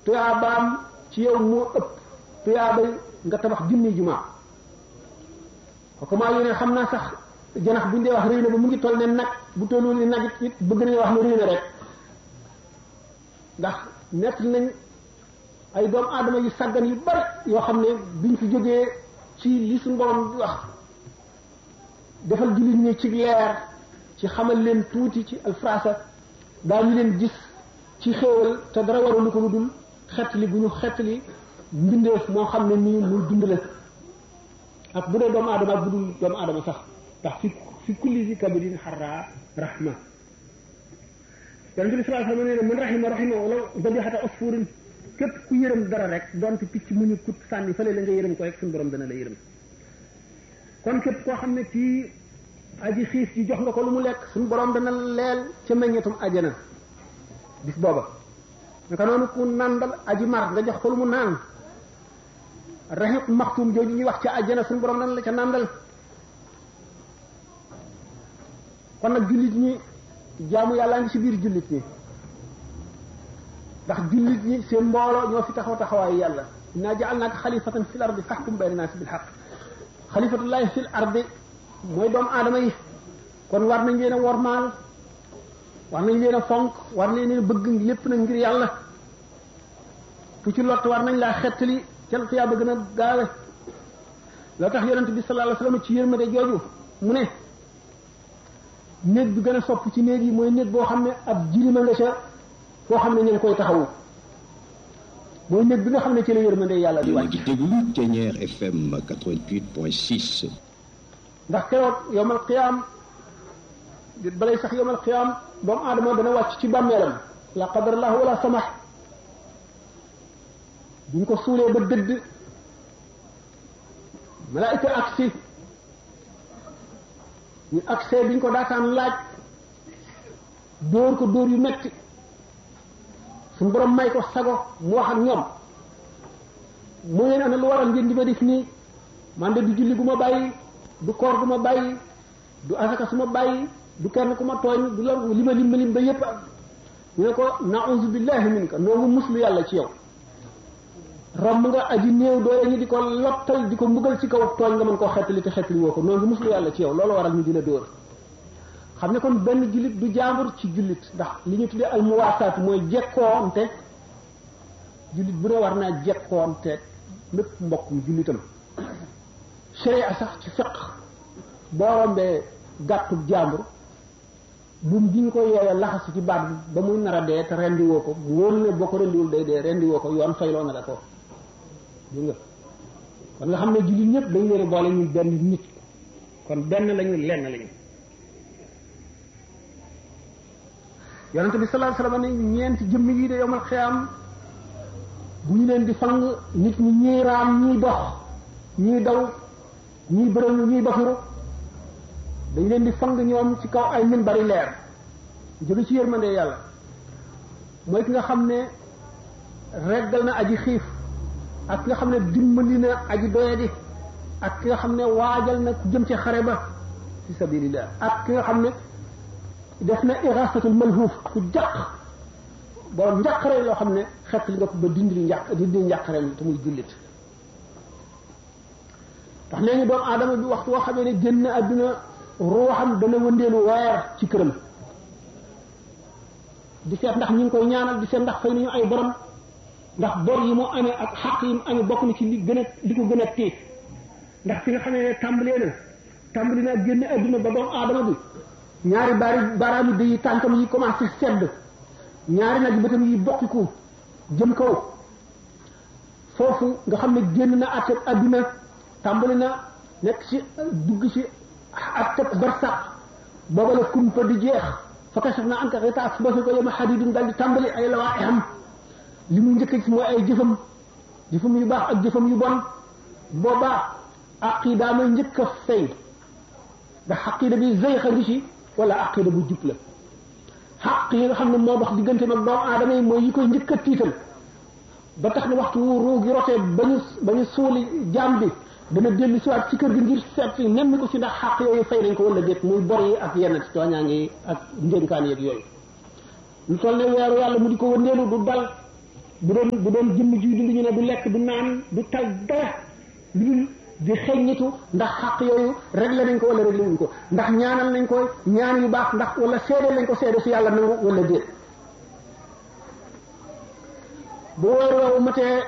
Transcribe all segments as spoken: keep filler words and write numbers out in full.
tuyaabaam ci yow moo ëpp tuyaabay nga tabax junni jumaa kooku maa yéene xam naa sax janax buñ dee wax rëy na ba mu ngi toll ne nag bu tollul ni nag it bëgg nañu wax ne rëy na rek ndax nett nañ ay doomu aadama yu sàggan yu bari yoo xam ne biñ fi jógee ci li suñu borom wax defal jullit ñi ci leer ci xamal leen tuuti ci alfrasa daañu leen gis ci xéewal te dara waralu ko lu dul xettali bu ñu xettali mbindeef moo xam ne nii muy dund la ak bu dee doomu aadama ak bu dul doomu aadama sax ndax fi fi kulli zi kabidin xarra rahma yonente bi sallallahu alayhi wa sallam nee na man rahima rahima wala zabihata usfurin képp ku yërëm dara rek donte picc mu ñu kut sànni fële la nga yërëm ko rek suñu borom dana la yërëm kon képp koo xam ne kii aji xiif ji jox nga ko lu mu lekk suñu borom dana leel ca meññetum ajana bis booba naka noonu ku nàndal aji mar nga jox ko lu mu naan raxiq maxtuum jooju ñuy wax ca ajana suñu borom dana la ca nàndal kon nag jullit ñi jaamu yàllaa ngi ci biir jullit ñi ndax jullit ñi seen mbooloo ñoo fi taxaw taxawaayu yàlla inna ja'alnaaka xalifatan fil ardi fahkum bayna naasi bil haqq xalifatullahi fil ardi mooy doomu aadama yi kon war nañ leen a wormaal war nañ leen a fonk war nañ leen a bëgg lépp nag ngir yàlla fu ci lott war nañ laa xettali ca la yaa bëgg na gaawe loo tax yonent bi sallallahu alayhi wasallam ci yërmande jooju mu ne néeg bi gën a sopp ci néeg yi mooy néeg boo xam ne ab jirima nga ca foo xam ne ñu ngi koy taxawu mooy néeg bi nga xam ne ci la yërmande yàlla di wàcc. di déglu Thiéniere F M quatre-vingt-huit point six. ndax keroog yawmal qiyaam balay sax yawmal qiyaam doomu aadama dana wàcc ci bàmmeelam la qadarallahu wala samax buñ ko suulee ba dëdd malaayika aksi ñu agsee biñ ko daataan laaj dóor ko dóor yu metti suñu borom may ko sago mu wax ak ñoom mu leen ana lu waral ngeen di ma def nii man de du julli gu ma bàyyi du koor gu ma bàyyi du asaka su ma bàyyi du kenn ku ma tooñ du la li ma lim ma lim ba yépp ñu ne ko na'uzu billahi minka noo ngi muslu yàlla ci yow romb nga aji néew doole ñu di ko lottal di ko mbugal ci kaw tooñ nga mën koo xettali te xettali woo ko noo ngi muslu yàlla ci yow loolu waral ñu di la dóor xam ne kon benn jullit du jaambur ci jullit ndax li ñu tuddee al muwaasaat mooy jekkoonte jullit bu ne war naa jekkoonte lépp mbokkum jullitam sharia sax ci fiq boo rombee gàttu jaambur buum gi ñu ko yeewee laxasu ci baat bi ba muy nar a dee te rendi woo ko wóor ne boo ko rendiwul day dee rendi woo ko yoon fayloo na la ko dégg nga kon nga xam ne jullit ñëpp dañ leen boole ñu benn nit kon benn lañu lenn lañu yonente bi sallallahu alayhi wasallam ne ñeenti jëmm yi de yowmal xiyaam bu ñu leen di fang nit ñi ñii raam ñii dox ñii daw ñii bërëngu ñii bafiru dañ leen di fang ñoom ci kaw ay min bari leer jóge ci yërmande yàlla mooy ki nga xam ne reggal na aji xiif ak ki nga xam ne dimbali na aji doyadi ak ki nga xam ne waajal na ku jëm ci xare ba fi sabilillah ak ki nga xam ne def na irasatul malhuuf ku jàq borom njàqare loo xam ne xett li nga ko ba dindi njàq dindi njàqareem te muy jullit ndax nee ñu doomu aadama bi waxtu woo xamee ne génn àdduna ruuxam dana wëndeelu weer ci këram di seet ndax ñu ngi koy ñaanal di seet ndax fay nañu ay borom ndax bor yi mu amee ak xaq yi mu amee bokk na ci li gën a li ko gën a tiit ndax fi nga xamee ne tàmbalee na tàmbali naa génn àdduna ba doomu aadama bi ñaari baari baaraami day tànkam yi commencé sedd ñaari nag bëtam yi bokkiku jëm kaw foofu nga xam ne génn na àtte àdduna tàmbali na nekk ci dugg ci àtte barsax booba la kumpa di jeex fa kashafna anka ghitaa'ak basharika yawma hadiidun daal di tàmbali ay lawaa'iham li mu njëkk ci mooy ay jëfam jëfam yu baax ak jëfam yu bon boobaa aqida may njëkk a fay ndax aqida bi zayxa ngi ci wala aqida bu jub la xaq yi nga xam ne moo dox diggante mag doomu aadama yi mooy yi koy njëkk a tiital ba tax na waxtu wu ruu gi rotee ba ñu ba ñu suuli jaam bi dana dellu siwaat ci kër gi ngir seet si nemmi ko si ndax xaq yooyu fay nañ ko wala déet muy bor yi ak yenn tooñaa ngi ak njënkaan yeeg yooyu lu toll ne weeru yàlla mu di ko wëndeelu du dal bu doon bu doon jëmm ji dund ñu ne du lekk du naan du tal dara lu dul di xeññitu ndax xaq yooyu réglé nañ ko wala réglé wuñ ko ndax ñaanal nañ ko ñaan yu baax ndax wala seede nañ ko seede su yàlla nangu wala déet bu wóor woowu matee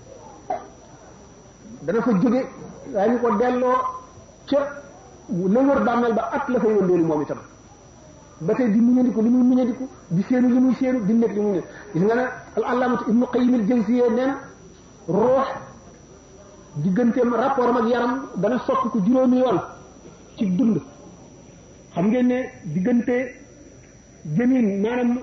dana fa jóge waaye ñu ko delloo ca la wër bàmmeel ba at la fay wëndeelu moom itam ba tey di muñandiku li muy muñandiku di séenu li muy séenu di nekk li muy nekk gis nga ne al allaamatu ibnu qayyim al jawziyya nee na ruux digganteem rapport am ak yaram dana soppi ko juróomi yoon ci dund xam ngeen ne diggante jëmin maanaam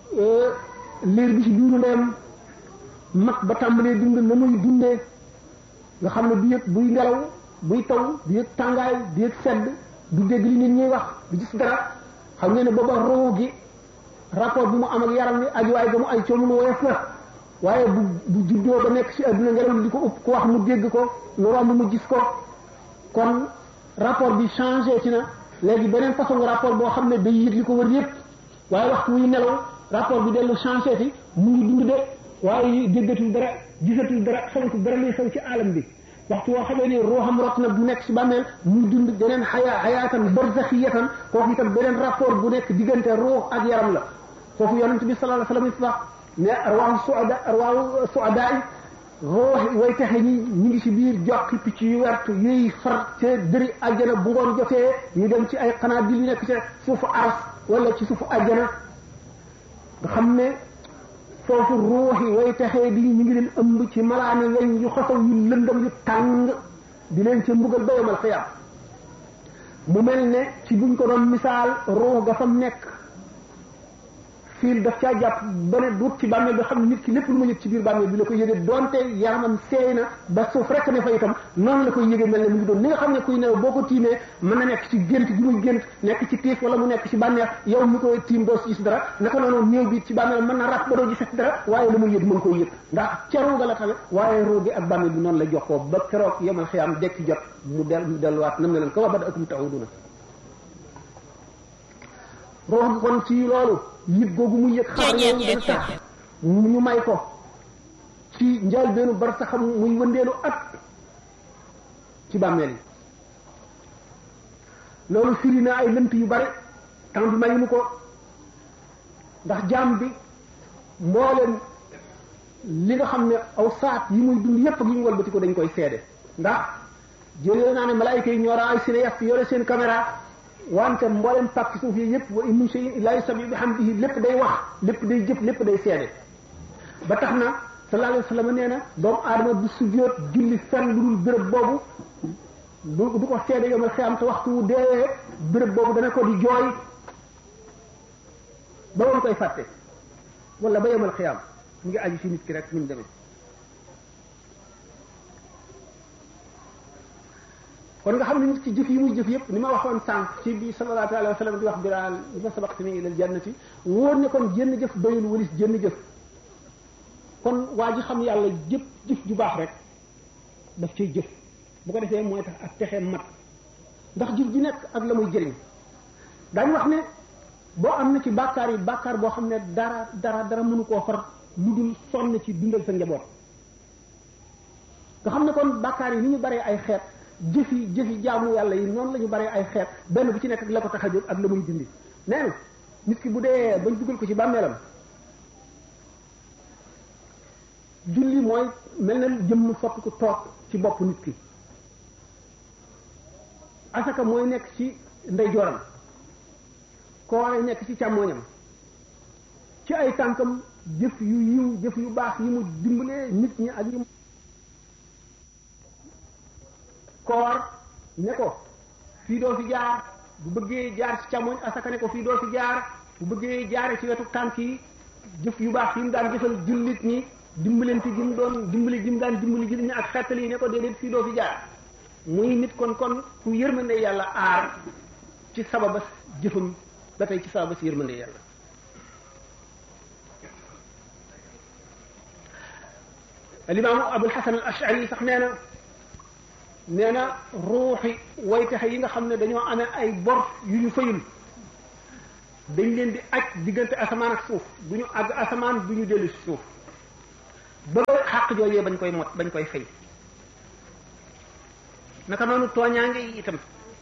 liir bi ci biiru ndeyam mag ba tàmbalee dund na muy dundee nga xam ne du yëg buy ngelaw buy taw du yëg tàngaay du yëg sedd du dégg li nit ñuy wax du gis dara xam ngeen ne booba roo gi rapport bi mu am ak yaram bi ajuwaay ba mu ay coono lu woyof la waaye bu bu juddoo ba nekk ci adduna ngelaw li ko ëpp ku wax mu dégg ko lu romb mu gis ko kon rapport bi changé ci na léegi beneen façon rapport boo xam ne day yëg li ko wër yëpp waaye waxtu wuy nelaw rapport bi dellu changé ci mu ngi dund de waaye déggatul dara gisatul dara xamatul dara luy xew ci alam bi waxtu woo xamee ne ruuxam rot na bu nekk ci bàmmeel muy dund beneen xayaa xayaatan barzaxiyatan kooku itam beneen rapport bu nekk diggante ruux ak yaram la foofu yonent bi sallallahu alayhi wa sallam wax ne arwaahu suada arwaahu suada yi ruux way texe ñi ñu ngi ci biir joxi picc yu wert yuy far ca dëri àjjana bu ngoon jotee ñu dem ci ay xanaa bi yu nekk ca suufu aras wala ci suufu àjjana nga xam ne foofu ruux yi way texee di ñu ngi leen ëmb ci malaani weñ yu xasaw yu lëndam yu tàng di leen ca mbugal ba yomal xiyaam mu mel ne ci buñ ko doon misaal ruux ga fa nekk fiil daf caa jàpp ba ne duut ci bàmmeel bi xam ne nit ki lépp lu ma yëg ci biir bàmmeel bi la koy yëgee donte yaramam seey na ba suuf rek ne fa itam noonu la koy yëgee mel ne mu ngi doon ni nga xam ne kuy new boo ko tiimee mën na nekk ci gént gi muy gént nekk ci tiif wala mu nekk ci bànneex yow mi koy tiim doo si gis dara naka noonu néew bi ci bàmmeel mën na ràpp ba doo gisati dara waaye la muy yëg mën koy yëg ndax ca ruuga la tamit waaye ruugi ak bàmmeel bi noonu la jox ko ba keroog yemal xiyaam dekki jot mu del mu delluwaat nam ne leen kama bada'akum ta'uduna ruux gi kon ci loolu yëg googu mu yëg xaar yow dana tax ñu may ko ci njaal beenu bar saxam muy wëndeelu at ci bàmmeel yi loolu firi na ay lënt yu bari temps bi mayuñu ko ndax jaam bi mbooleem li nga xam ne aw saat yi muy dund yépp ak yi ñu walbati ko dañ koy seede ndax jëlee naa ne malaayika yi ñoora ay cinéaste yore seen caméra wante mboolem pàcc suuf yi yëpp wa in min shay'in illaa yusabbihu bihamdihi lépp day wax lépp day jëf lépp day seede ba tax na sallallahu alayhi wa sallam nee na doomu aadama du sujjóot julli fenn lu dul béréb boobu du du ko seede yomal xiyaam te waxtu wu deewee béréb boobu dana ko di jooy ba woon koy fàtte wala ba yomal xiyaam mu ngi aju ci nit ki rek ni mu demee kon nga xam ne nit ci jëf yi muy jëf yëpp ni ma waxoon sànq ci bi sallallahu alayhi wa sallam di wax Bilaal li ma sabaqtani ilal jannati wóor ne kon jënn jëf doyul walis jënn jëf kon waa ji xam yàlla jëf jëf ju baax rek daf cay jëf bu ko defee mooy tax ak texee mat ndax jëf ji nekk ak la muy jëriñ daañu wax ne boo am na ci bàkkaar yi bàkkaar boo xam ne dara dara dara mënu koo far lu dul sonn ci dundal sa njaboot nga xam ne kon bàkkaar yi ni ñu baree ay xeet jëfi jëfi jaamu yàlla yi noonu la ñu baree ay xeet benn bu ci nekk ak la ko tax a jóg ak la muy dindi nee na nit ki bu dee bañ dugal ko ci bàmmeelam julli mooy mel na jëmm sotti ko toog ci bopp nit ki asaka mooy nekk ci ndeyjooram koore nekk ci càmmooñam ci ay tànkam jëf yu yiw jëf yu baax yi mu dimbalee nit ñi ak yi mu koor ne ko fii doo fi jaar bu bëggee jaar ci càmmoñ asaka ne ko fii doo fi jaar bu bëggee jaare ci wetu tànk yi jëf yu baax yi mu daan jëfal jullit ñi dimbalante gi mu doon dimbali gi mu daan dimbali jullit ñi ak xettali yi ne ko déedéet fii doo fi jaar muy nit kon kon ku yërmande yàlla aar ci sababas jëfam ba tey ci sababas yërmande yàlla alimaamu abul hasan al ashari sax nee na nee na ruuxi waytaxe yi nga xam ne dañoo amee ay bor yu ñu fayul dañ leen di aj diggante asamaan ak suuf du ñu àgg asamaan du ñu dellu si suuf ba xàq joojee bañ koy mot bañ koy fay naka noonu tooñaange yi itam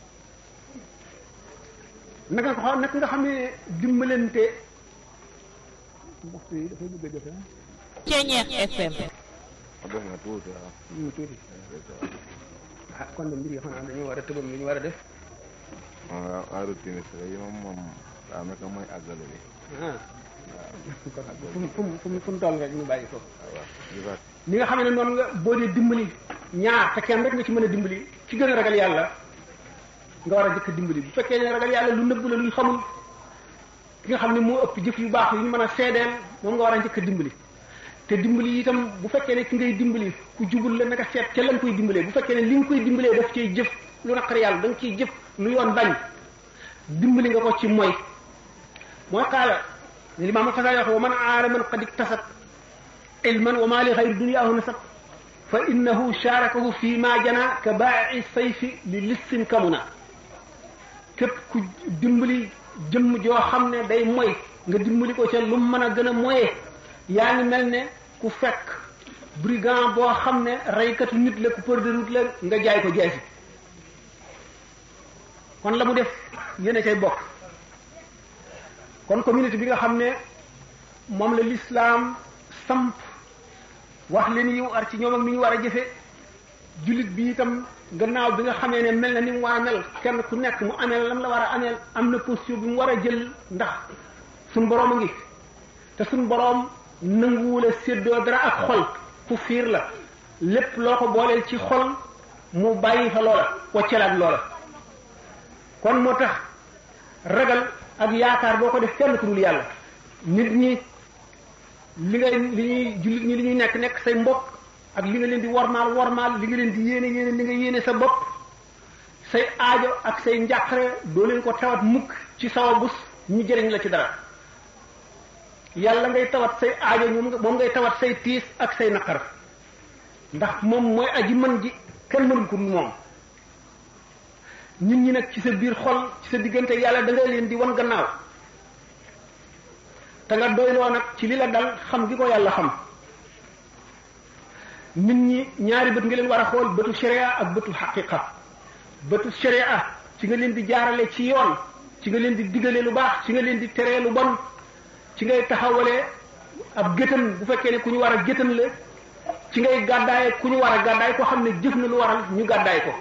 naka nga xam naka nga xam ne dimbalante waxtu yi dafay bëgg a jot Ceeñeex F M. def nga tuuti waaw. ñu tuuti ah kon de mbir yi xanaa dañoo war a tëbam li ñu war a def. waaw waaw timis yi moom moom daa naka mooy àggale bi. ah kon fu mu fu mu fu mu fu mu toll rek ñu bàyyi ko. waaw ni nga xam ne noonu nga boo dee dimbali ñaar te kenn rek nga ci mën a dimbali ci gën a ragal yàlla nga war a jëkk dimbali bu fekkee ne ragal yàlla lu nëbb la luñ xamul ki nga xam ne moo ëpp jëf yu baax yu ñu mën a seedeel moom nga war a njëkk a dimbali. te dimbali itam bu fekkee ne ki ngay dimbali ku jubul la naka seet ca la nga koy dimbalee bu fekkee ne li nga koy dimbalee daf ciy jëf lu naqar yàlla da nga ciy jëf lu yoon bañ dimbali nga ko ci mooy mooy xaala ne limaam Xasaali wax wa man aala man qad iktasab ilman wa maa li xayri dunyaahu nasab fa innahu sharakahu fi ma jana ka baa'i sayfi li lissin kamuna képp ku dimbali jëmm joo xam ne day mooy nga dimbali ko ca lu mu mën a gën a moyee yaa ngi mel ne ku fekk brigand boo xam ne reykatu nit la ku peur de route la nga jaay ko jaasi kon la mu def yéen a cay bokk kon communauté bi nga xam ne moom la l'islam samp wax leen yiw ar ci ñoom ak ni ñu war a jëfe jullit bi itam gannaaw bi nga xamee ne mel na ni mu war a mel kenn ku nekk mu ameel lam la war a ameel am na position bi mu war a jël ndax suñ boroom a ngi te suñ boroom nanguwula séddoo dara ak xol ku fiir la lépp loo ko booleel ci xol mu bàyyi fa loola waccal ak loola kon moo tax ragal ak yaakaar boo ko def kenn ku dul yàlla nit ñi li ngay li ñuy jullit ñi li ñuy nekk nekk say mbokk ak li nga leen di wormaal wormaal li nga leen di yéene yéene li nga yéene sa bopp say aajo ak say njàqare doo leen ko tawat mukk ci sawa bus ñu jëriñ la ci dara yàlla ngay tawat say aajo moom ngay tawat say tiis ak say naqar ndax moom mooy aji mën ji kenn mënul ko moom nit ñi nag ci sa biir xol ci sa diggante yàlla da ngay leen di wan gannaaw te nga doyloo nag ci li la dal xam gi ko yàlla xam nit ñi ñaari bët nga leen war a xool bëtu sharia ak bëtu xaqiqa bëtu sharia ci nga leen di jaarale ci yoon ci nga leen di digale lu baax ci nga leen di teree lu bon ci ngay taxawalee ab géttan bu fekkee ne ku ñu war a géttan la ci ngay gàddaaye ku ñu war a gàddaay ko xam ne jëf na lu waral ñu gàddaay ko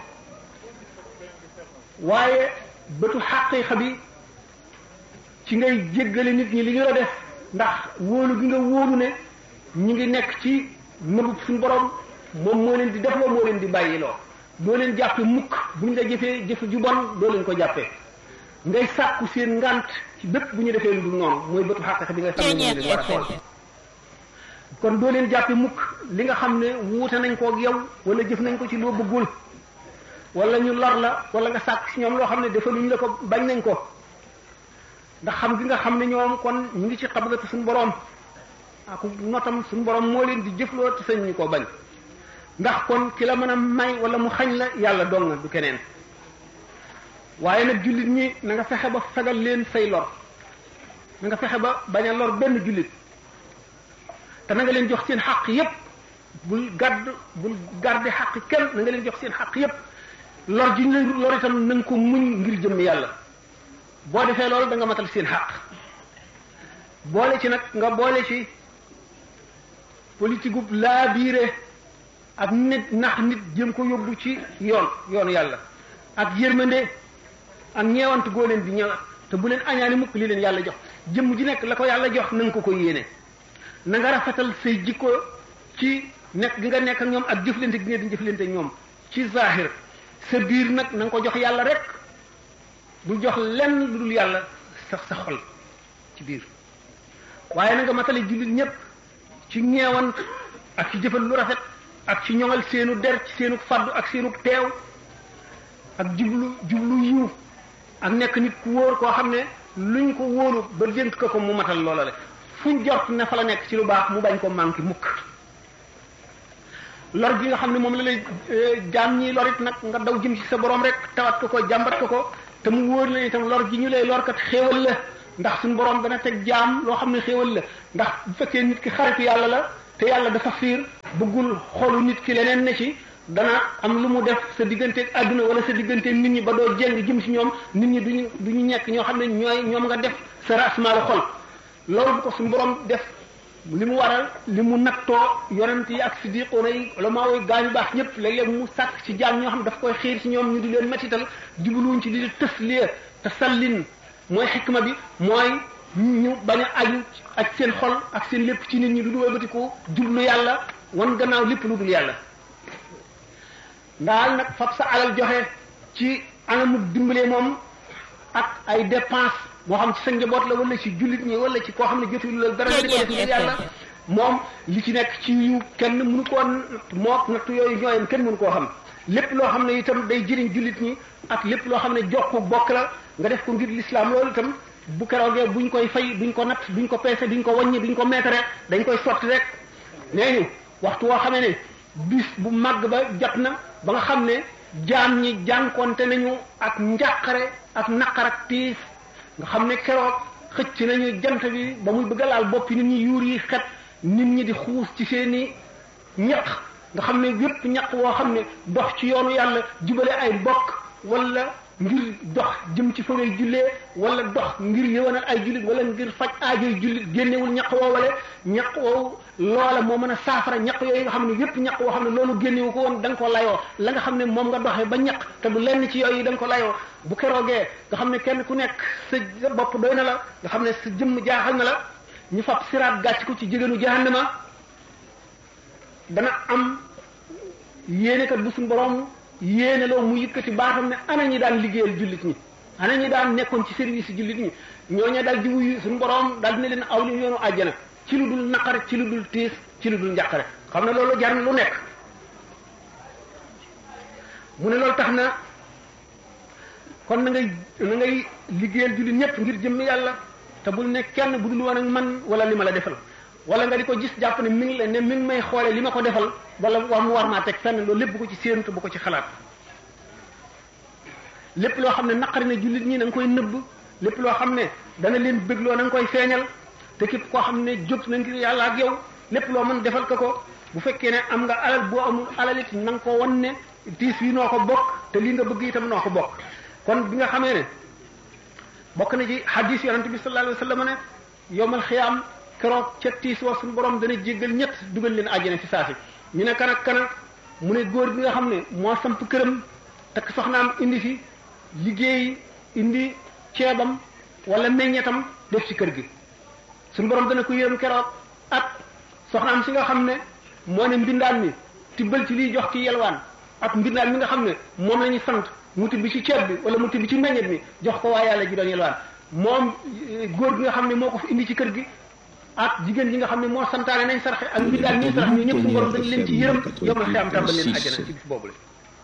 waaye bëtu xaqiqa bi ci ngay jéggale nit ñi li ñu la def ndax wóolu gi nga wóolu ne ñu ngi nekk ci nëbub suñu borom moom moo leen di def loo moo leen di bàyyi loo doo leen jàppe mukk buñ la jëfee jëf ju bon doo leen ko jàppee ngay sàkku seen ngant ci bépp bu ñu defee lu dul noonu mooy bëtu xàq bi nga xam ne leen war a xool kon doo leen jàppe mukk li nga xam ne wuute nañ ko ak yow wala jëf nañ ko ci loo bëggul wala ñu lor la wala nga sàkk si ñoom loo xam ne defaluñ la ko bañ nañ ko ndax xam gi nga xam ne ñoom kon ñu ngi ci xabgatu suñu borom ak notam suñu borom moo leen di jëfloo te sañ ñu ko bañ ndax kon ki la mën a may wala mu xañ la yàlla dong na du keneen waaye nag jullit ñi na nga fexe ba fegal leen say lor na nga fexe ba bañ a lor benn jullit te na nga leen jox seen xaq yépp bul gàdd bul garde xaq kenn na nga leen jox seen xaq yépp lor ji ñu lay lor itam na nga ko muñ ngir jëm yàlla boo defee loolu da nga matal seen xaq boole ci nag nga boole ci politique gu laa biire ak nit nax nit jëm ko yóbbu ci yoon yoonu yàlla ak yërmande ak ñeewant goo leen di ñëwaat te bu leen añaani mukk li leen yàlla jox jëmm ji nekk la ko yàlla jox na nga ko ko yéene na nga rafetal say jikko ci nekk gi nga nekk ak ñoom ak jëflante gi nga di jëflante ñoom ci zahir sa biir nag na nga ko jox yàlla rek bul jox lenn lu dul yàlla sax sa xol ci biir waaye na nga matale jullit ñépp ci ñeewant ak ci jëfal lu rafet ak ci ñoŋal seenu der ci seenu faddu ak seenu teew ak jublu jublu yiw ak nekk nit ku wóor koo xam ne luñ ko wóoru ba jënt ko ko mu matal loola le fuñ jort ne fa la nekk ci lu baax mu bañ ko manqué mukk lor gi nga xam ne moom la lay jaam ñi lorit nag nga daw jëm ci sa borom rek tawat ko ko jàmbat ko ko te mu wóor la itam lor gi ñu lay lor kat xéewal la ndax suñu borom dana teg jaam loo xam ne xéewal la ndax bu fekkee nit ki xaritu yàlla la te yàlla dafa fiir bëggul xolu nit ki leneen ne ci dana am lu mu def sa digganteeg àdduna wala sa digganteeg nit ñi ba doo jeng jëm ci ñoom nit ñi duñu duñu ñekk ñoo xam ne ñooy ñoom nga def sa rasmaalu xol loolu bu ko suñu borom def li mu waral li mu nattoo yonent yi ak siddiqoona yi ulama yi gaañu baax ñëpp léeg-léeg mu sàkk ci jaam ñoo xam daf koy xiir ci ñoom ñu di leen mettital jubluwuñ ci di tasliya tasallin mooy xikma bi mooy ñu bañ a aju ak seen xol ak seen lépp ci nit ñi du du wëlbatiku jublu yàlla wan gannaaw lépp lu dul yàlla ndaal nag fab sa alal joxe ci anamu dimbalee moom ak ay dépense moo xam ci sa njaboot la wala ci jullit ñi wala ci koo xam ne jotul la dara di ko def ngir yàlla moom li ci nekk ci yu kenn mënu koo mook nattu yooyu ñooyam kenn mënu koo xam lépp loo xam ne itam day jëriñ jullit ñi ak lépp loo xam ne jokku bokk la nga def ko ngir l'islam loolu itam bu keroogee buñ koy fay duñ ko natt duñ ko peese duñ ko wàññi duñ ko meetare dañ koy sotti rek nee ñu waxtu woo xamee ne bis bu màgg ba jot na ba nga xam ne jaam ñi jànkonte nañu ak njàqare ak naqar ak tiis nga xam ne keroog xëcc nañu jant bi ba muy bëgg a laal boppi nit ñi yuur yi xet nit ñi di xuus ci seeni ñaq nga xam ne yépp ñaq woo xam ne dox ci yoonu yàlla jubale ay bokk wala ngir dox jëm ci fa ngay jullee wala dox ngir yëwanal ay jullit wala ngir faj aajoy jullit génnewul ñaq woo wala ñaq woowu loola moo mën a saafara ñaq yooyu nga xam ne yépp ñaq woo xam ne loolu génnewu ko woon da nga ko layoo la nga xam ne moom nga doxee ba ñaq te du lenn ci yooyu da nga ko layoo bu keroogee nga xam ne kenn ku nekk sa bopp doy na la nga xam ne sa jëmm jaaxal na la ñu fab siraat gàcc ko ci jigéenu jahannama dana am yéene kat bu suñu borom yéene loo mu yëkkati baatam ne ana ñi daan liggéeyal jullit ñi ana ñi daan nekkoon ci service jullit ñi ñooñu daal di wuyu suñu borom daal dina leen aw li yoonu àjjana ci lu dul naqar ci lu dul tiis ci lu dul njàqare xam ne loolu jar na lu nekk mu ne loolu tax na kon na ngay na ngay liggéeyal jullit ñëpp ngir jëmmi yàlla te bul ne kenn bu dul woon ak man wala li ma la defal wala nga di ko gis jàpp ne mi ngi la ne mi ngi may xoole li ma ko defal wala war mu war maa teg fenn loolu lépp bu ko ci séentu bu ko ci xalaat lépp loo xam ne naqari na jullit ñi na nga koy nëbb lépp loo xam ne dana leen bégloo na nga koy feeñal te képp koo xam ne jóg na ngir yàlla ak yow lépp loo mën defal ko ko bu fekkee ne am nga alal boo amul alalit na nga ko wan ne tiis wi noo ko bokk te lii nga bëgg itam noo ko bokk kon bi nga xamee ne bokk na ci hadis yonente bi sallallahu alayhi wa sallam ne yowmal xiyaam keroog ca tiis wa suñu borom dana jéggal ñett dugal leen àjjana ci saasi ñu ne kan ak kana mu ne góor bi nga xam ne moo samp këram takk soxnaam indi fi liggéey indi ceebam wala meññetam def ci kër gi suñu borom dana ko yërëm keroog ak soxnaam si nga xam ne moo ne mbindaan mi tibbal ci liy jox ci yelwaan ak mbindaan mi nga xam ne moom la ñu sant mu tibbi ci ceeb bi wala mu tibbi ci meññet mi jox ko waa yàlla ji doon yelwaan moom góor gi nga xam ne moo ko fi indi ci kër gi ak jigéen ñi nga xam ne moo santaane nañ sarxe ak mbindaan ñi sarax ñu ñëpp suñu borom dañ leen ci yërëm yow ma xiyam tàmbal leen àjjana ci bis boobu la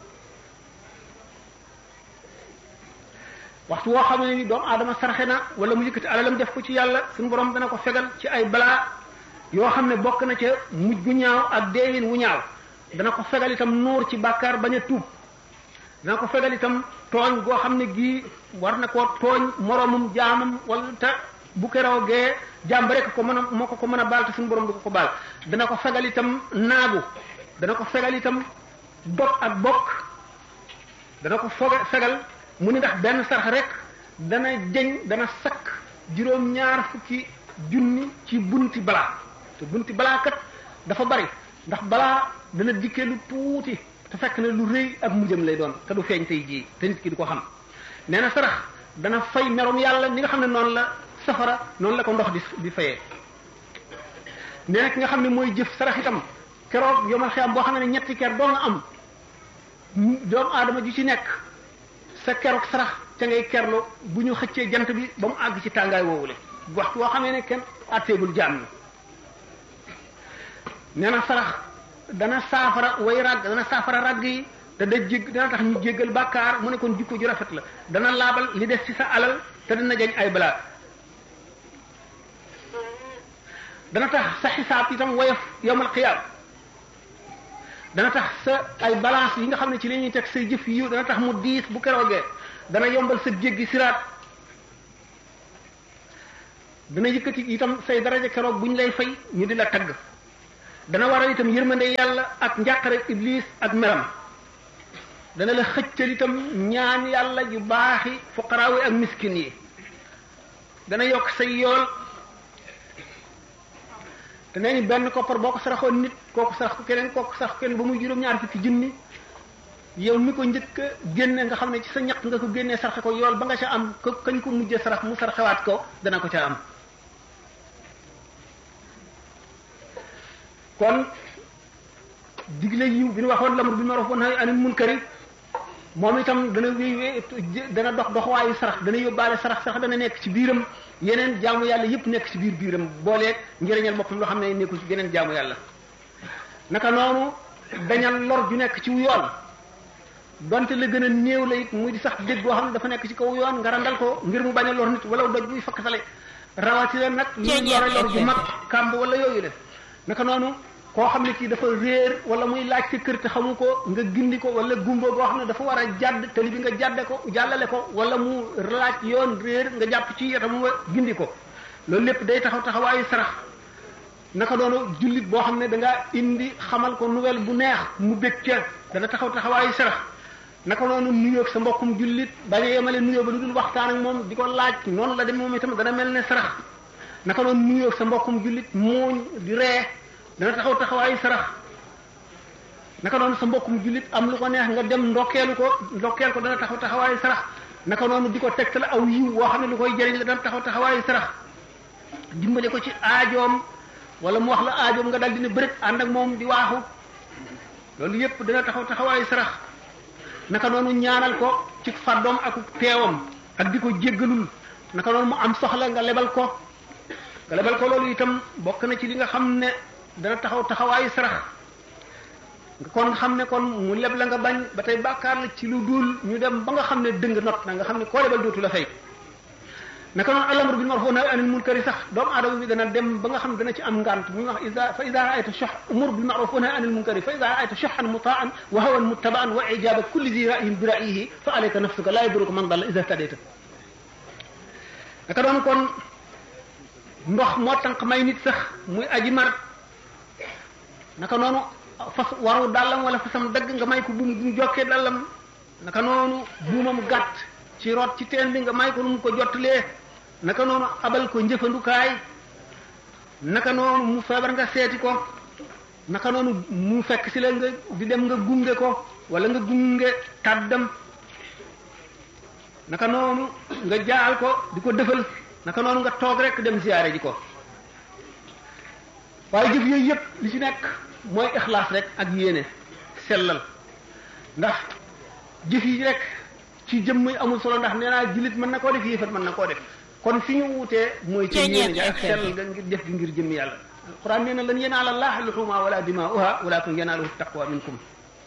waxtu woo xam ne ni doomu aadama sarxe na wala mu yëkkati alalam def ko ci yàlla suñu borom dana ko fegal ci ay balaa yoo xam ne bokk na ca mujj gu ñaaw ak deewin wu ñaaw dana ko fegal itam nuur ci bàkkaar bañ a tuub dana ko fegal itam tooñ goo xam ne gii war na koo tooñ moroomum jaamam wala te bu keroogee jaam ba rek ko mën a moo ko ko mën a baal te suñu borom du ko ko baal dana ko fegal itam naagu dana ko fegal itam dog ak bokk dana ko foge fegal mu ni ndax benn sarax rek dana jëñ dana sakk juróom-ñaar fukki junni ci bunti balaa te bunti balaa kat dafa bari ndax balaa dana dikkee lu tuuti te fekk na lu rëy ak mujjam lay doon te du feeñ tey jii te nit ki di ko xam nee na sarax dana fay merum yàlla ni nga xam ne noonu la safara noonu la ko ndox di di fayee nee na ki nga xam ne mooy jëf sarax itam keroog yomal xiyam boo xam ne ñetti ker doo nga am doomu aadama ji ci nekk sa keroog sarax ca ngay kerlu bu ñu xëccee jant bi ba mu àgg ci tàngaay woowule waxtu woo xamee ne kenn atteegul jaam na nee na sarax dana saafara way ràgg dana saafara ràgg yi te da jég dana tax ñu jéggal bàkkaar mu ne kon jikko ju rafet la dana laabal li des ci sa alal te dana jañ ay balaa dana tax sa xisaab itam woyof yowmal qiyaam dana tax sa ay balance yi nga xam ne ci la ñuy teg say jëf yiw dana tax mu diis bu keroogee dana yombal sa jéggi siraat dana yëkkati itam say daraja keroog bu ñu lay fay ñu di la tagg dana waral itam yërmande yàlla ak njàqare iblis ak meram dana la xëccal itam ñaan yàlla ju baaxi fuqaraaw yi ak miskin yi dana yokk say yool te nee ni benn koppar boo ko saraxoon nit kooku sarax ko keneen kooku sarax ko keneen ba muy juróom-ñaar fukki junni yow mi ko njëkk a génne nga xam ne ci sa ñaq nga ko génnee saraxe ko yool ba nga ca am ko kañ ko mujjee sarax mu saraxewaat ko dana ko ca am kon digle yiw bi ñu waxoon lamr bi ma'ruf wa nahy anil munkari moom itam dana wéy dana dox doxwaayu sarax dana yóbbaale sarax sarax dana nekk ci biiram yeneen jaamu yàlla yépp nekk ci biir biiram booleeg njëriñal boppam loo xam ne nekkul ci yeneen jaamu yàlla naka noonu dañal lor ju nekk ci yoon donte la gën a néew la it muy di sax dégg boo xam ne dafa nekk ci kaw yoon nga randal ko ngir mu bañ a lor nit wala doj buy fakkatale rawatina nag lu lor lor ju mag kàmb wala yooyu def naka noonu koo xam ne kii dafa réer wala muy laaj ci kër te xamu ko nga gindi ko wala gumba goo xam ne dafa war a jàdd tali bi nga jàdde ko jàllale ko wala mu laaj yoon réer nga jàpp ci yatam nga gindi ko loolu lépp day taxaw taxawaayu sarax naka noonu jullit boo xam ne da ngaa indi xamal ko nouvelle bu neex mu bég ca dana taxaw taxawaayu sarax naka noonu nuyoo ak sa mbokkum jullit bañ a yemale nuyoo ba lu dul waxtaan ak moom di ko laaj noonu la dem moom itam dana mel ne sarax naka noonu nuyoo ak sa mbokkum jullit muuñ di ree dana taxaw taxawaayu sarax naka noonu sa mbokkum jullit am lu ko neex nga dem ndokkeelu ko ndokkeel ko dana taxaw taxawaayu sarax naka noonu di ko tegtal aw yiw woo xam ne lu koy jëriñ la dana taxaw taxawaayu sarax dimbale ko ci aajoom wala mu wax la aajoom nga dal dina bërët ànd ak moom di waaxu loolu yépp dana taxaw taxawaayu sarax naka noonu ñaanal ko ci fàddoom ak teewam ak di ko jéggalul naka noonu mu am soxla nga lebal ko nga lebal ko loolu itam bokk na ci li nga xam ne dana taxaw taxawaayu sarax nga kon xam ne kon mu leb la nga bañ ba tey bàkkaar la ci lu dul ñu dem ba nga xam ne dëng not na nga xam ne koo lebal dootu la fay naka noonu al-amru bil ma'ruf wa nahy anil munkari sax doomu aadama bi dana dem ba nga xam ne dana ci am ngant muy wax ida fa ida ra'ayta shuh umur bil ma'ruf wa nahy anil munkari fa ida ra'ayta shuhan muta'an wa hawan muttaba'an wa ijaba kulli dhi ra'yin bi ra'yihi fa alayka nafsuka la yadurruka man dalla idha ihtadayta naka noonu kon ndox moo tànq may nit sax muy aji mar naka noonu fas waru dàllam wala fasam dëgg nga may ko buum bu mu jokkee dàllam naka noonu buumam gàtt ci root ci teen bi nga may ko nu mu ko jottalee naka noonu abal ko njëfandukaay naka noonu mu feebar nga seeti ko naka noonu mu fekk si la nga di dem nga gunge ko wala nga gunge tàddam naka noonu nga jaal ko di ko defal naka noonu nga toog rek dem ziyaare ji ko waaye jëf yooyu yëpp li ci nekk mooy ixlaas rek ak yéene sellal ndax jëf yi rek ci jëmm amul solo ndax nee naa jullit mën na koo def yéefat mën na koo def kon fi ñu wutee mooy ci yéene ja ak sellal nga ngir def gi ngir jëmm yàlla alquran nee na lan yanaala llaaha luhuumuhaa wala dimaa'uhaa walaakin yanaaluhu taqwa minkum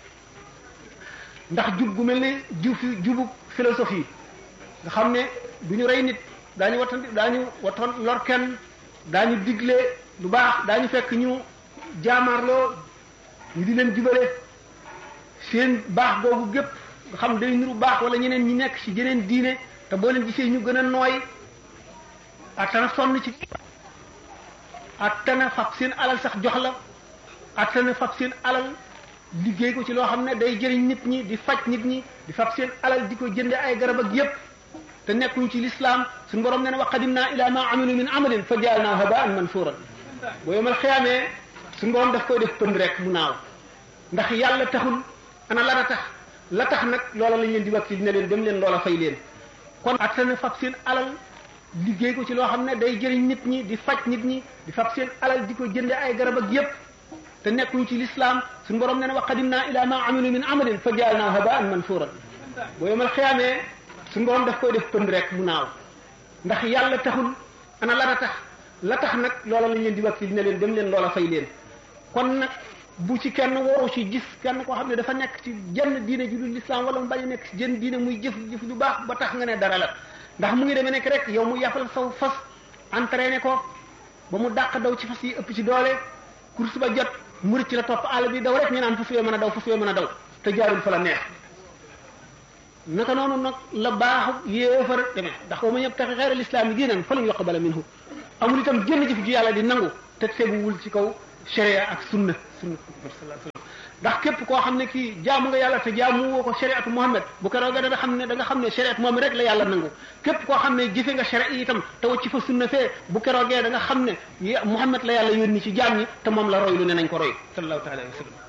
ndax jub gu mel ne jub jubu philosophie nga xam ne du ñu rey nit daañu wattan daañu wattoon lor kenn daañu digle lu baax daañu fekk ñu jaamaarloo ñu di leen jubale seen baax googu gépp nga xam day niru baax wala ñeneen ñi nekk ci jeneen diine te boo leen gisee ñu gën a nooy attana sonn ci attana fab seen alal sax jox la attana fab seen alal liggéey ko ci loo xam ne day jëriñ nit ñi di faj nit ñi di fab seen alal di ko jënde ay garab ak yépp te nekkuñ ci l'islam suñu borom nee na wa qadimna ila ma amilu min amalin fa jaalnaahu habaan mansuuran boo yomal xiyaamee suñu borom daf koy def pënd rek mu naaw ndax yàlla taxul ana la tax la tax nag loola lañ leen di wax ci ne leen dem leen loola fay leen kon attana fab seen alal liggéey ko ci loo xam ne day jëriñ nit ñi di faj nit ñi di fab seen alal di ko jënde ay garab ak yépp te nekkuñ ci l'islam suñu borom nee na wa qadimna ila ma amilu min amalin fa jaalnaahu habaan mansuuran boo yomal xiyaamee suñu borom daf koy def pënd rek mu naaw ndax yàlla taxul ana la tax la tax nag loola lañ leen di wax ci ne leen dem leen loola fay leen kon nag bu ci kenn waru ci gis kenn koo xam ne dafa nekk ci jenn diine ju dul l'islam wala mu bañ a nekk ci jenn diine muy jëf jëf lu baax ba tax nga ne dara la ndax mu ngi demee nekk rek yow mu yàppal saw fas entraîné ko ba mu dàq daw ci fas yi ëpp ci doole course ba jot mu rëcc la topp àll bi daw rek ñu naan fas yooyu mën a daw fas yooyu mën a daw te jaarul fa la neex naka noonu nag la baaxu yéefar demee ndax wa man yabtaxi xayra al-islaami diinan falan yuqbala minhu amul itam jënn jëf ju yàlla di nangu te teguwul ci kaw sharia ak sunna sunna sallallahu alayhi wasallam ndax képp koo xam ne kii jaamu nga yàlla te jaamu woo ko shariatu Muhammad bu ko roogee da nga xam ne da nga xam ne shariatu Muhammad rek la yàlla nangu képp koo xam ne jëfe nga sharia itam te wacc fa sunna fee bu ko roogee da nga xam ne Muhammad la yàlla yónni ci jaam ñi te moom la roy lu ne nañ ko roy sallallahu taala alayhi wasallam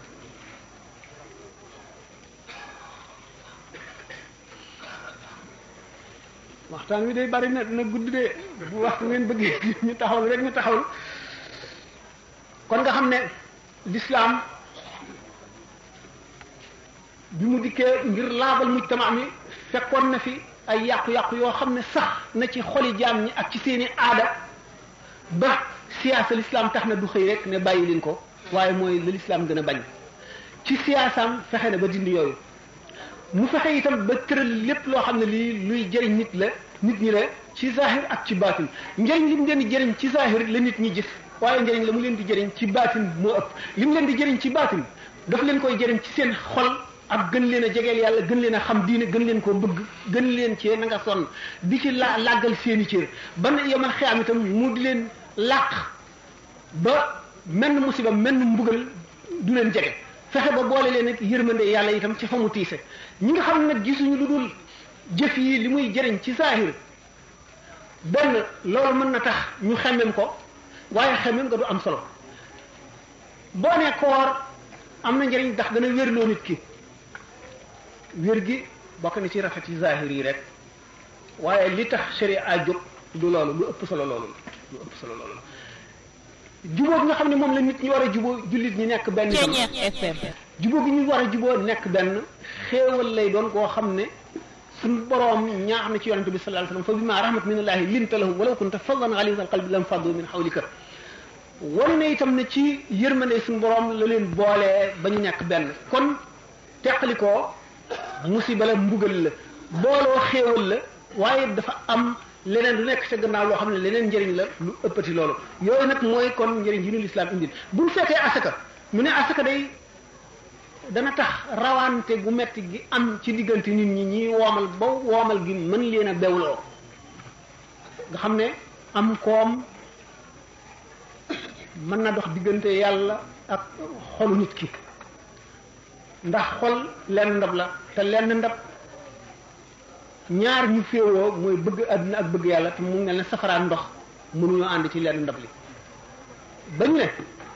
waxtaan wi day bari na na gudd de bu waxtu ngeen bëggee ñu taxawlu rek ñu taxawlu kon nga xam ne l'islam bi mu dikkee ngir laabal mujtama mi fekkoon na fi ay yàqu-yàqu yoo xam ne sax na ci xoli jaam ñi ak ci seeni aada ba siyaasa l'islam tax na du xëy rek ne bàyyi leen ko waaye mooy la l'islam gën a bañ ci siyaasaam fexe na ba dindi yooyu mu fexe itam ba tëral lépp loo xam ne lii luy jëriñ nit la nit ñi la ci zahir ak ci baatin njëriñ li mu leen di jëriñ ci zahir la nit ñi gis waaye njëriñ la mu leen di jëriñ ci baatin moo ëpp li mu leen di jëriñ ci baatin daf leen koy jëriñ ci seen xol ak gën leen a jegeel yàlla gën leen a xam diine gën leen koo bëgg gën leen cee na nga sonn di ci la làggal seeni cër ba na yemal xeam itam mu di leen làq ba menn musiba menn mbugal du leen jege fexe ba boole leen ak yërmande yàlla itam ci fa mu tiise ñi nga xam nag gisuñu lu dul jëf yi li muy jëriñ ci zahir benn loolu mën na tax ñu xemmem ko waaye xemmem nga du am solo boo ne koor am na njëriñ ndax dana wérloo nit ki wér gi bokk na ci rafet ci zahir yi rek waaye li tax sharia a jóg du loolu lu ëpp solo loolu lu ëpp solo loolu jubóo gi nga xam ne moom la nit ñi war a jubóo jullit ñi nekk benn jubóo gi ñu war a jubóo nekk benn xéewal lay doon koo xam ne suñu boroom ñaax na ci yonente bi sallallahu alayhi wasallam fa bima rahmat minallahi linta lahu walaw kunta faddan ghalizal qalbi lam faddu min hawlika wane na itam ne ci yërmande suñu boroom la leen boolee ba ñu nekk benn kon teqalikoo musiba la mbugal la booloo xéewal la waaye dafa am leneen lu nekk sa gannaaw loo xam ne leneen njëriñ la lu ëppati loolu yooyu nag mooy kon njëriñ yi ñu lislaam indil bu ñu seetee asaka mu ne asaka day dana tax rawante gu metti gi am ci diggante nit ñi ñi woomal ba woomal gi mën leen a bewloo nga xam ne am koom mën na dox diggante yàlla ak xolu nit ki ndax xol lenn ndab la te lenn ndab ñaar ñu féewoo mooy bëgg àdduna ak bëgg yàlla te mu mel ne safaraan ndox mënuñoo ànd ci lenn ndab li bañ ne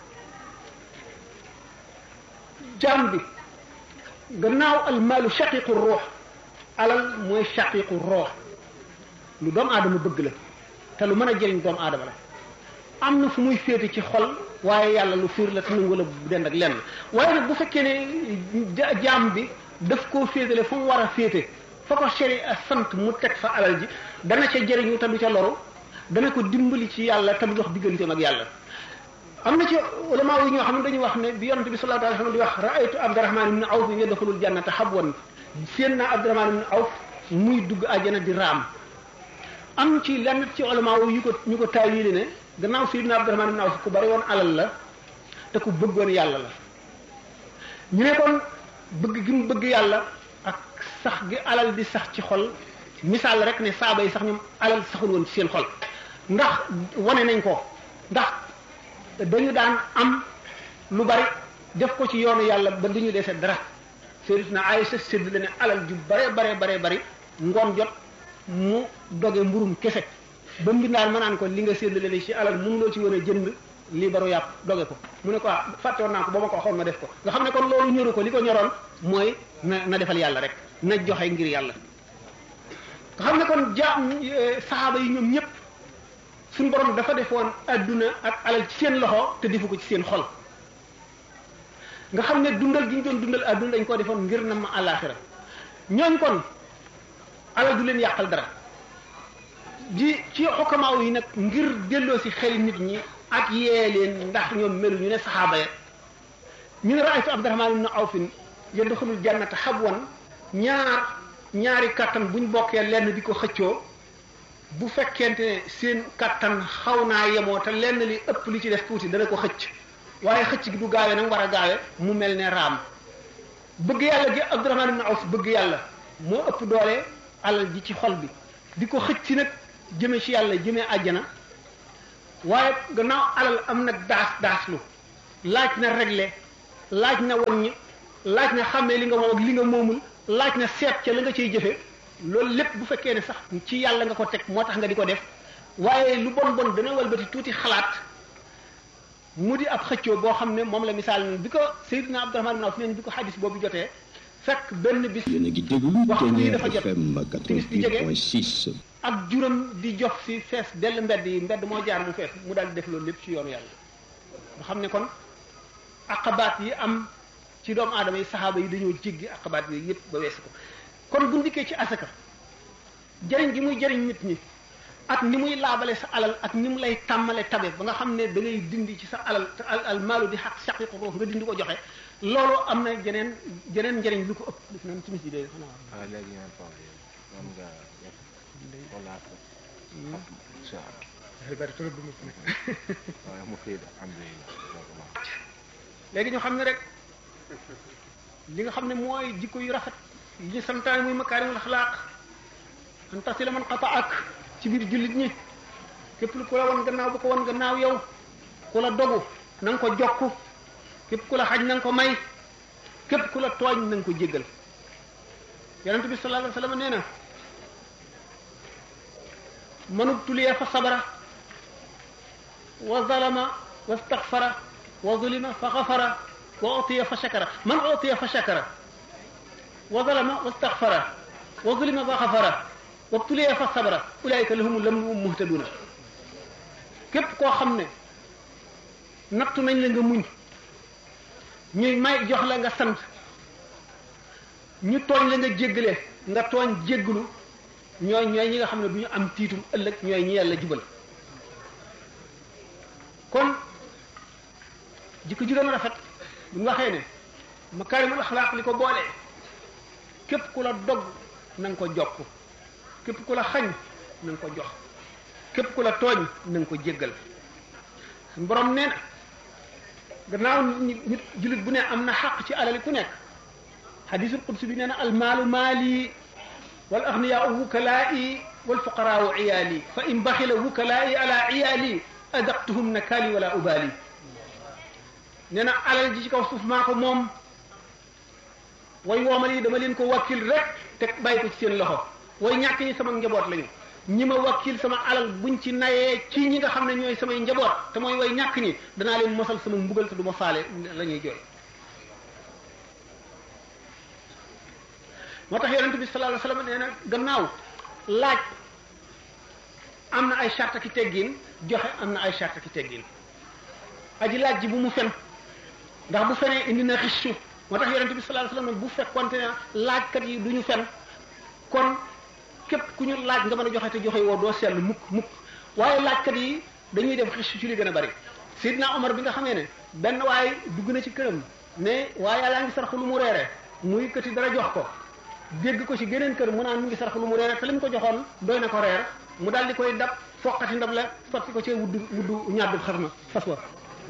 jaam bi gannaaw almaalu shaqiqu ruux alal mooy shaqiqu ruux lu doomu aadama bëgg la te lu mën a jëriñ doomu aadama la am na fu muy féete ci xol waaye yàlla lu fiir la te nangu la bu dend ak lenn waaye nag bu fekkee ne jaam bi daf koo féetale fu mu war a féete fa ko sharia sant mu teg fa alal ji dana ca jëriñu te du ca loru dana ko dimbali ci yàlla te du dox digganteem ak yàlla am na ci ulama yi ñoo xam ne dañuy wax ne bi yonente bi sallallahu alayhi wasallam di wax ra'aytu Abdurrahman ibn Awf yadkhulul jannata habwan seen naa Abdurrahman ibn Awf muy dugg àjjana di raam am ci lenn ci ulama yu ko ñu ko taawili ne gannaaw sayyidina Abdurrahman ibn Awf ku bari woon alal la te ku bëggoon yàlla la ñu ne kon bëgg gi mu bëgg yàlla ak sax gi alal di sax ci xol misaal rek ne saaba yi sax ñoom alal saxul woon ci seen xol ndax wane nañ ko ndax dañu daan am lu bari def ko ci yoonu yàlla ba duñu dese dara Sayyidatuna Aïcha sédd la ne alal ju bare bare bare bari ngoon jot mu doge mburum kese ba mbindaan ma naan ko li nga sédd la ci alal mënuloo ci woon a jënd lii baru yàpp doge ko mu ne ko fàtte woon naa ko ba ma ko waxoon ma def ko nga xam ne kon loolu ñoru ko li ko ñoroon mooy na na defal yàlla rek na joxe ngir yàlla nga xam ne kon jaam saxaaba yi ñoom ñëpp suñu borom dafa defoon adduna ak alal ci seen loxo te defu ko ci seen xol nga xam ne dundal gi ñu doon dundal adduna dañ koo defoon ngir na ma àllaaxira ñooñ kon alal du leen yàqal dara ji ci xokamaaw yi nag ngir delloo si xeli nit ñi ak yee leen ndax ñoom melu ñu ne saxaaba ya ñu ne raaytu Abdurrahman ibn Awf yadxulul jannata habwan ñaar ñaari kattan buñ bokkee lenn di ko xëccoo bu fekkente ne seen kattan xaw naa yemoo te lenn li ëpp li ci def tuuti dana ko xëcc waaye xëcc gi du gaawe nag war a gaawe mu mel ne raam bëgg yàlla gi Abdurrahman ibn Awf bëgg yàlla moo ëpp doole alal ji ci xol bi di ko xëcc nag jëme ci yàlla jëmee àjjana waaye gannaaw alal am nag daas daaslu laaj na régler laaj na wàññi laaj na xàmmee li nga moom ak li nga moomul laaj na seet ca la nga ciy jëfe loolu lépp bu fekkee ne sax ci yàlla nga ko teg moo tax nga di ko def waaye lu bon bon dana walbati tuuti xalaat mu di ab xëccoo boo xam ne moom la misaal na bi ko Seydina Abdourahmane bin Awf neen bi ko xadis boobu jotee fekk benn bis yéen a ngi déglu Thiéniere F M quatre-vingt-huit point six ak juróom di jox si fees dell mbedd yi mbedd moo jaar mu fees mu daal di def loolu lépp ci yoonu yàlla nga xam ne kon aqabaat yi am ci doomu aadama yi saxaaba yi dañoo jéggi aqabaat yooyu yëpp ba weesu ko kon bu ndikkee ci asaka jëriñ gi muy jëriñ nit ñi ak ni muy laabale sa alal ak ni mu lay tàmmale tabe ba nga xam ne da ngay dindi ci sa alal te al maalu di xaq shaqiqu ruux nga dindi ko joxe loolu am na jeneen jeneen njëriñ lu ko ëpp def nañ timis yi de xanaa ah léegi ngeen toog moom nga def walaat ko incha allah bari trop bu mu nekk waaye mu xëy da alhamdulilah léegi ñu xam ne rek li nga xam ne mooy jikko yu rafet yi ñu santaane muy makaarimul axlaaq an tasila man qata'ak ci biir jullit ñi képp lu ku la wan gannaaw bu ko wan gannaaw yow ku la dogu na nga ko jokku képp ku la xaj na nga ko may képp ku la tooñ na nga ko jéggal yonent bi sallallahu alayhi wa sallam nee na man ubtuliya fa sabara wa zalama wa staghfara wa zulima fa ghafara wa utiya fa shakara man utiya fa shakara wa zalama wa staghfara wa zulima fa ghafara wa ubtuliya fa sabara ulaika lahum lamnu muhtaduna képp koo xam ne nattu nañ la nga muñ ñu may jox la nga sant ñu tooñ la nga jéggale nga tooñ jégglu ñooy ñooy ñi nga xam ne du ñu am tiitum ëllëg ñooy ñi yàlla jubal kon jikko ju gën a rafet bu ñu waxee ne makaarimul axlaaq li ko boole képp ku la dog na nga ko jokk képp ku la xañ na nga ko jox képp ku la tooñ na nga ko jéggal suñu borom nee na gannaaw nit jullit bu ne am na xaq ci alali ku nekk xadisul qudsi bi nee na almaalu maali wal agniyaau wukalaa'i wal fuqaraau iyaali fa in baxila wukalaa'i ala iyaali adaqtuhum nakaali wala ubaali nee na alal ji ci kaw suuf maa ko moom way woomal yi dama leen ko wakkil rek te bàyyi ko ci seen loxo way ñàkk ñi sama njaboot lañu ñi ma wakkil sama alal buñ ci nayee ci ñi nga xam ne ñooy samay njaboot te mooy way ñàkk ñi danaa leen mosal sama mbugal te du ma faale la ñuy jooy moo tax yonent bi sallallahu alayhi wasallam nee na gannaaw laaj am na ay charte ki teggin joxe am na ay charte ki teggin aji laaj ji bu mu fen ndax bu fenee indi na xiccu moo tax yonent bi sallallahu alayhi wasallam bu fekkonte ne laajkat yi du ñu fen kon képp ku ñu laaj nga mën a joxe te joxe woo doo seetlu mukk mukk waaye laajkat yi dañuy def xiccu ci li gën a bari Seydina Omar bi nga xamee ne benn waaye dugg na ci këram ne waaye yàllaa ngi sarxu lu mu reere muy këti dara jox ko dégg ko ci geneen kër mu naan mu ngi sarxu lu mu reere te li mu ko joxoon doy na ko reer mu daal di koy dab foqati ndab la sotti ko ci wuddu wuddu ñaddub xar na fas wa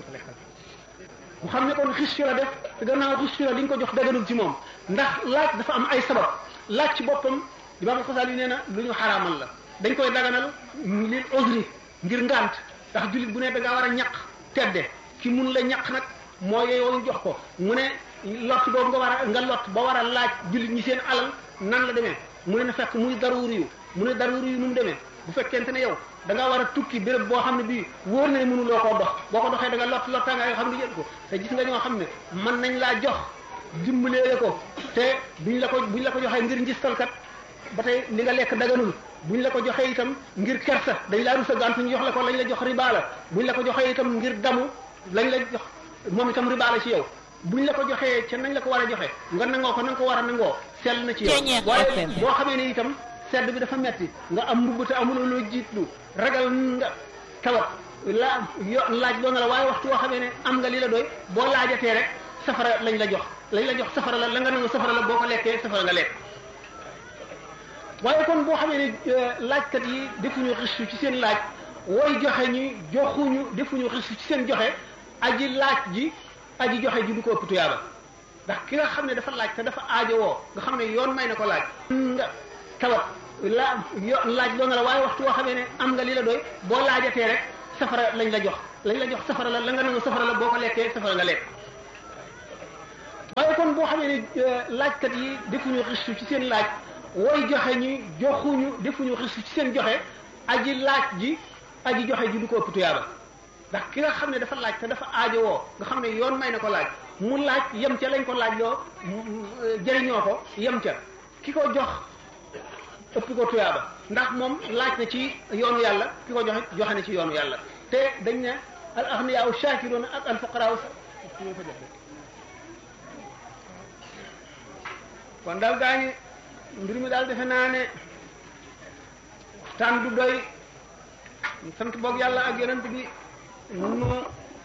mu xam ne kon xis la def te gannaaw xis la li ñu ko jox daganul ci moom ndax laaj dafa am ay sabab laaj ci boppam Imaam Xasaali yi nee na lu ñu xaraamal la dañ koy daganal lil usri ngir ngant ndax jullit bu ne da ngaa war a ñaq tedde ki mun la ñaq nag moo yeyoo jox ko mu ne lott boobu nga war a nga lott ba war a laaj jullit ñi seen alal nan la demee mu ne na fekk muy daruuri yu mu ne daruuri yu nu mu demee bu fekkente ne yow da ngaa war a tukki béréb boo xam ne bii wóor na ne mënuloo koo dox boo ko doxee da nga lott lottaa nga yoo xam ne jël ko te gis nga ñoo xam ne mën nañ laa jox dimbalee ko te buñ la ko buñ la ko joxee ngir njistalkat ba tey li nga lekk daganul buñ la ko joxee itam ngir kersa dañ laa rusa gantu ñu jox la ko lañ la jox riba la buñ la ko joxee itam ngir damu lañ la jox moom itam riba la ci yow buñ la ko joxee ca nañ la ko war a joxe nga nangoo ko na nga ko war a nangoo sell na ci yow waaye boo xamee ne itam sedd bi dafa metti nga am mbubb te amuloo loo jiitlu ragal nga tawat la yo laaj loo nga la waaye waxtu woo xamee ne am nga li la doy boo laajatee rek safara lañ la jox lañ la jox safara la la nga nangu safara la boo ko lekkee safara nga lekk waaye kon boo xamee ne laajkat yi defuñu xistu ci seen laaj wooy joxe ñi joxuñu defuñu xistu ci seen joxe aji laaj ji aji joxe ji du ko ëpp tuyaaba ndax ki nga xam ne dafa laaj te dafa aajowoo nga xam ne yoon may na ko laaj nga tawat la yo laaj loo nga la waaye waxtu woo xamee ne am nga li la doy boo laajatee rek safara lañ la jox lañ la jox safara la la nga nangu safara la boo ko lekkee safara nga lekk waaye kon boo xamee ne laajkat yi defuñu xistu ci seen laaj woy joxe ñi joxuñu defuñu xistu ci seen joxe aji laaj ji aji joxe ji du ko ëpp tuyaaba ndax ki nga xam ne dafa laaj te dafa aajowoo nga xam ne yoon may na ko laaj mu laaj yem ca lañ ko laaj loo jëriñoo ko yem ca ki ko jox ëpp ko tuyaaba ndax moom laaj na ci yoonu yàlla ki ko joxe joxe na ci yoonu yàlla te dañ ne al aghniyaa shaakiruuna ak al fuqaraa kon daal gaa ñi mbir mi daal defe naa ne waxtaan du doy sant boog yàlla ak yonent bi nu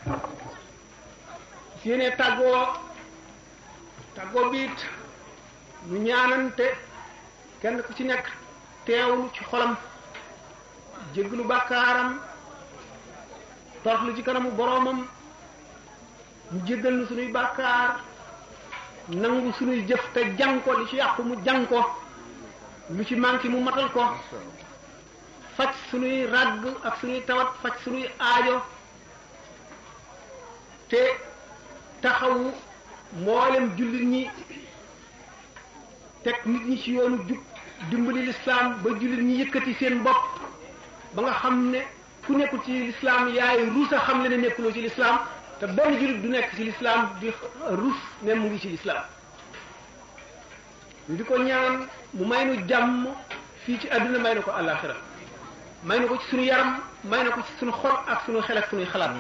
si yéene tàggoo tàggoo biit ñu ñaanante kenn ku ci nekk teewlu ci xolam jéggalu bàkkaaram toroxlu ci kanamu boroomam mu jéggal nu sunuy bàkkaar nangu sunuy jëf te jàng ko li ci yàqu mu jàng ko lu ci manqué mu matal ko faj sunuy ràgg ak sunuy tawat faj sunuy aajo te taxawu mboolem jullit ñi teg nit ñi ci yoonu jub dimbali lislaam ba jullit ñi yëkkati seen bopp ba nga xam ne ku nekkul ci lislaam yaay ruus a xam le ne nekkuloo ci lislaam te benn jullit du nekk ci lislaam di ruus ne mu ngi ci lislaam ñu di ko ñaan mu may nu jàmm fii ci àdduna may na ko àllaaxira may na ko ci sunu yaram may na ko ci sunu xol ak sunu xel ak sunuy xalaat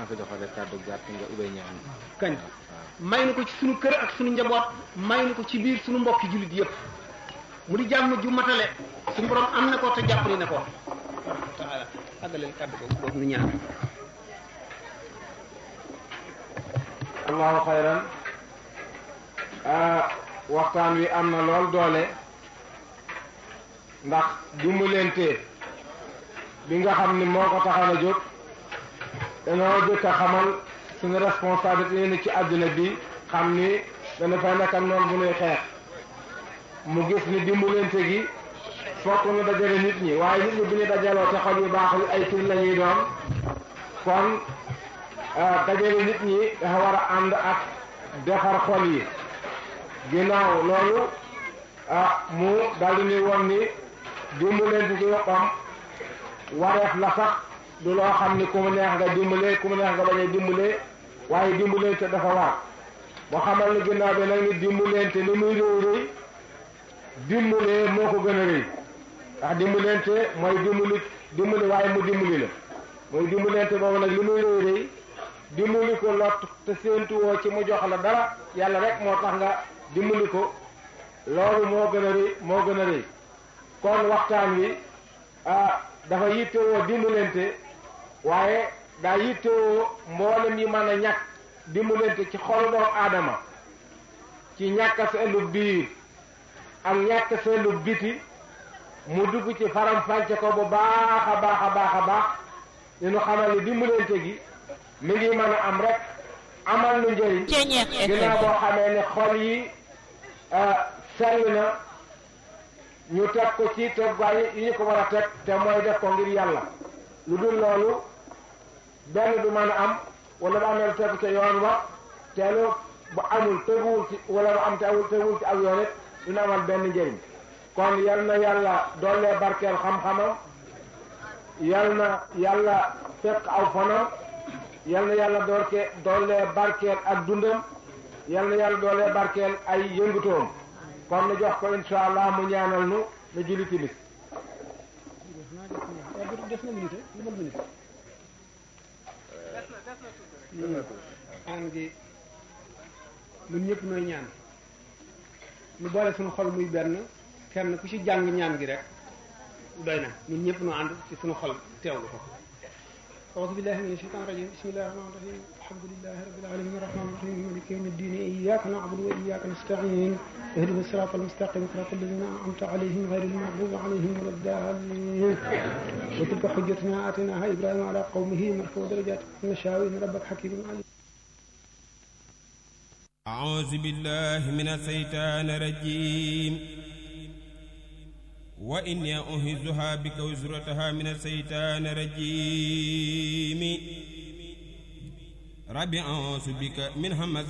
kañ may na ko ci sunu kër ak sunu njaboot may na ko ci biir sunu mbokki jullit yépp mu di jàmm ju matale suñu borom am na ko te jàppali na ko taala àggaleel kàddu ko boobu nu ñaan allahu xayran waxtaan wi am na lool doole ndax dimbalante bi nga xam ni moo ko taxal a jóg danoo jëkk a xamal suñu responsabilité ni ci àdduna bi xam ni dana fay nekk ak noonu bu nuy xeex mu gis ni dimbalante gi fokk ñu dajale nit ñi waaye nit ñi bu ñu dajaloo te xol yu baaxul ay tur la ñuy doon kon dajale nit ñi dafa war a ànd ak defar xol yi ginnaaw loolu ah mu daldi ni woon ni dimbalante ci boppam wareef la sax du loo xam ni ku mu neex nga dimbale ku mu neex nga bañ a dimbale waaye dimbalante dafa war boo xamal ni ginnaaw bi nag ni dimbalante li muy réy réy dimbale moo ko gën a rëy ndax dimbalante mooy dimbali dimbali waaye mu dimbali la mooy dimbalante boobu nag li muy réy réy dimbali ko lot te séentuwoo ci mu jox la dara yàlla rek moo tax nga dimbali ko loolu moo gën a rëy moo gën a rëy kon waxtaan wi ah dafa yittewoo dimbalante waaye daa yittewoo mboolem yi mën a ñàkk dimbalante ci xolu doomu aadama ci ñàkk seelu biir ak ñàkk seelu biti mu dugg ci faram fànce ko bu baax a baax a baax a baax li nu xamal ni dimbalante gi mi ngi mën a am rek amal nu njëriñ ginnaaw boo xamee ne xol yi sell na ñu teg ko ci tegwaay yi ñu ko war a teg te mooy def ko ngir yàlla lu dul loolu benn du mën a am wala bu amee tegu ca yoon wa teelu bu amul teguwul ci wala bu am teewul teguwul ci ak yoon it dina amal benn njëriñ kon yal na yàlla doole barkeel xam-xamam yal na yàlla fekk aw fanam yal na yàlla doorke doole barkeel ak dundam yal na yàlla doole barkeel ay yëngutoom kon nu jox ko insha allah mu ñaanal nu nu julli timis def na minute lu ma minute aan gi ñun ñëpp nooy ñaan ñu boole suñu xol muy benn kenn ku ci jàng ñaan gi rek doy na ñun ñëpp noo ànd ci suñu xol teewlu ko أعوذ بالله من الشيطان الرجيم بسم الله الرحمن الرحيم الحمد لله رب العالمين الرحمن الرحيم مالك يوم الدين إياك نعبد وإياك نستعين اهدنا الصراط المستقيم صراط الذين أنعمت عليهم غير المغضوب عليهم ولا الضالين وتلك حجتنا آتيناها إبراهيم على قومه مرفوع درجات نشاء إن ربك حكيم عليم أعوذ بالله من الشيطان الرجيم وإني أعيذها بك وذريتها من الشيطان الرجيم rabbi a'uuzu bika min hamazati